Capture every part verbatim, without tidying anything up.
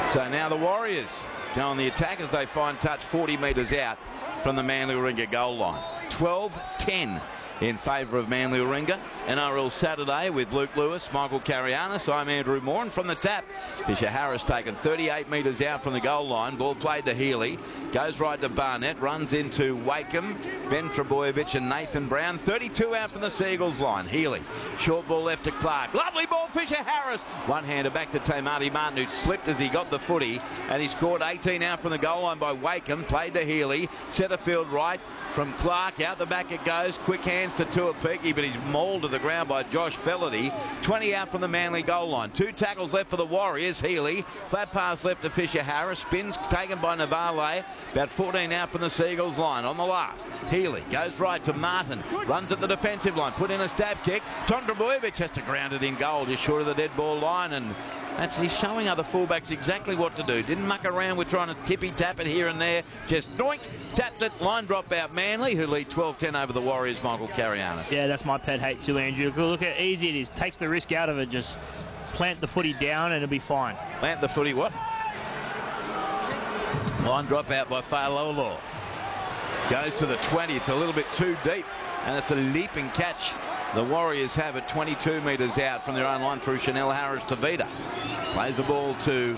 So now the Warriors go on the attack as they find touch forty metres out from the Manly Warringah goal line. twelve ten in favour of Manly Warringah. N R L Saturday with Luke Lewis, Michael Carianis. I'm Andrew Moore, and from the tap, Fisher Harris taken thirty-eight metres out from the goal line. Ball played to Healy, goes right to Barnett, runs into Wakeham, Ben Trebojevic and Nathan Brown. thirty-two out from the Seagulls line. Healy, short ball left to Clark. Lovely ball, Fisher Harris. One-hander back to Tamati Martin, who slipped as he got the footy, and he scored eighteen out from the goal line by Wakeham. Played to Healy, centre field right from Clark. Out the back it goes. Quick hands to Tuapiki, but he's mauled to the ground by Josh Fellerty. twenty out from the Manly goal line. Two tackles left for the Warriors. Healy, flat pass left to Fisher Harris. Spins taken by Navale. About fourteen out from the Seagulls line. On the last, Healy goes right to Martin. Runs at the defensive line. Put in a stab kick. Tom Trebojevic has to ground it in goal, just short of the dead ball line, and that's he's showing other fullbacks exactly what to do. Didn't muck around with trying to tippy tap it here and there. Just doink, tapped it. Line drop out Manly, who lead twelve ten over the Warriors. Michael Carianis. Yeah, that's my pet hate too, Andrew. Look how easy it is. Takes the risk out of it. Just plant the footy down and it'll be fine. Plant the footy what? Line drop out by Fa'alogo. Goes to the twenty. It's a little bit too deep, and it's a leaping catch. The Warriors have it twenty-two metres out from their own line through Chanel Harris to Vida. Plays the ball to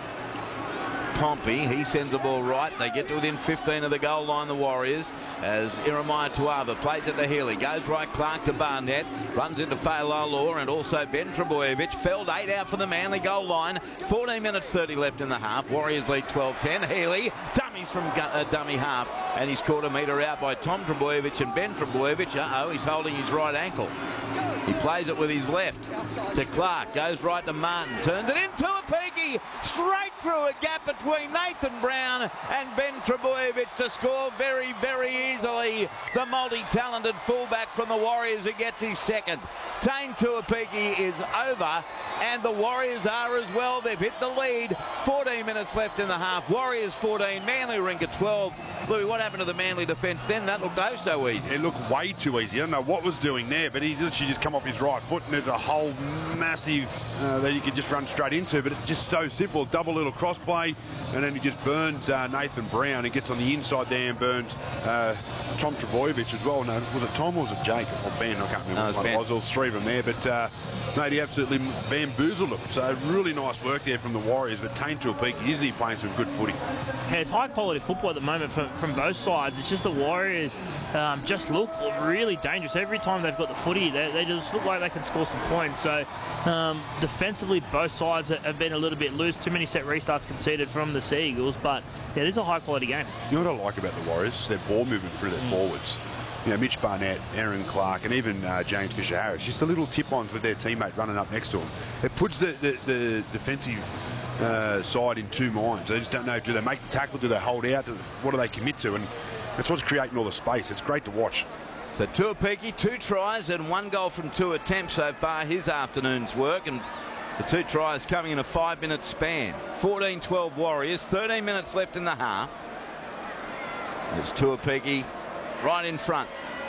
Pompey. He sends the ball right. They get to within fifteen of the goal line, the Warriors, as Iremaya Tuava plays it to Healy. Goes right, Clark to Barnett. Runs into Fa'alogo and also Ben Trebojevic. Felled eight out for the Manly goal line. fourteen minutes thirty left in the half. Warriors lead twelve ten. Healy, dummies from uh, dummy half, and he's caught a metre out by Tom Trebojevic and Ben Trebojevic. Uh-oh, he's holding his right ankle. He plays it with his left to Clark. Goes right to Martin. Turns it into a Tuapiki. Straight through a gap between Nathan Brown and Ben Trebojevic to score very, very easily. The multi-talented fullback from the Warriors who gets his second. Tane Tuapiki is over, and the Warriors are as well. They've hit the lead. fourteen minutes left in the half. Warriors fourteen, Manly Warringah twelve. Louis, what happened to the Manly defence then? That looked oh so easy. It looked way too easy. I don't know what was doing there, but he literally just come off his right foot, and there's a whole massive uh, that you could just run straight into, but it's just so simple. Double little cross play, and then he just burns uh, Nathan Brown and gets on the inside there and burns uh, Tom Trebojevic as well. No, was it Tom or was it Jake or Ben? I can't remember no, which one it was. There was three of them there, but uh, mate, he absolutely bamboozled them. So really nice work there from the Warriors, but Tane Tuapiki is he playing some good footy. Yeah, it's high quality football at the moment from, from both sides. It's just the Warriors um, just look really dangerous. Every time they've got the footy, they, they just look like they can score some points. So um, defensively, both sides have been a little bit loose. Too many set restarts conceded from the Seagulls, but yeah, it is a high quality game. You know what I like about the Warriors? It's their ball movement through their mm. forwards. You know, Mitch Barnett, Aaron Clark, and even uh, James Fisher-Harris. Just the little tip-ons with their teammate running up next to them. It puts the, the, the defensive uh, side in two minds. They just don't know, do they make the tackle, do they hold out, what do they commit to? And that's what's creating all the space. It's great to watch. So Tuapiki, two tries and one goal from two attempts so far his afternoon's work, and the two tries coming in a five-minute span. fourteen twelve Warriors, thirteen minutes left in the half. There's Tuapiki right in front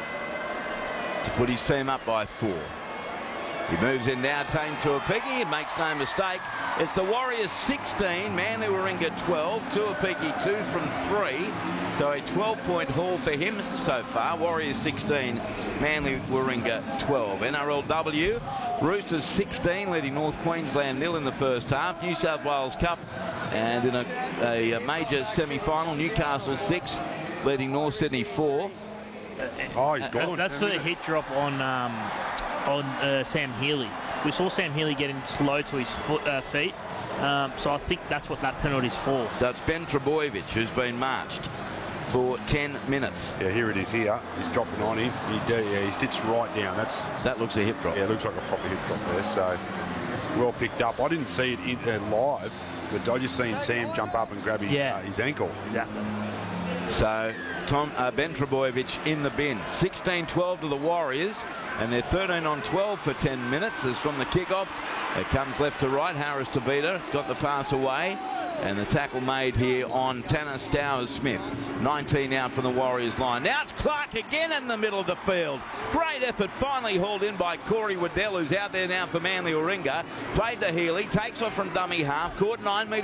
to put his team up by four. He moves in now, Tane Tuapiki, and makes no mistake. It's the Warriors sixteen, Manly Warringah twelve, Tuapiki two from three. So a twelve-point haul for him so far. Warriors sixteen, Manly Warringah twelve. N R L W, Roosters sixteen, leading North Queensland nil in the first half. New South Wales Cup, and in a, a major semi-final, Newcastle six, leading North Sydney four. Oh, he's gone. That's for the hit drop on um, on uh, Sam Healy. We saw Sam Healy getting slow to his foot, uh, feet, um, so I think that's what that penalty's for. So it's Ben Trebojevic who's been marched for ten minutes. Yeah, here it is here. He's dropping on him. He, yeah, he sits right down. That's That looks a hip drop. Yeah, it looks like a proper hip drop there, so well picked up. I didn't see it in, uh, live, but I just seen Sam jump up and grab his, yeah. uh, his ankle. Exactly. So Tom uh, Ben Trebojevic in the bin. sixteen twelve to the Warriors, and they're thirteen on twelve for ten minutes. As from the kickoff, it comes left to right. Harris to Vida, got the pass away, and the tackle made here on Tanner Stowers-Smith. nineteen out from the Warriors line. Now it's Clark again in the middle of the field. Great effort, finally hauled in by Corey Waddell, who's out there now for Manly Warringah. Played to Healy, takes off from dummy half, caught nine metres.